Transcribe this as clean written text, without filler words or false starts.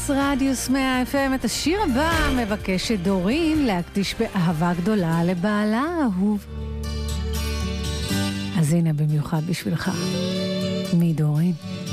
רדיוס 100 FM. את השיר הבא מבקשת דורין להקדיש באהבה גדולה לבעלה האהוב. אז הנה במיוחד בשבילך, מדורין.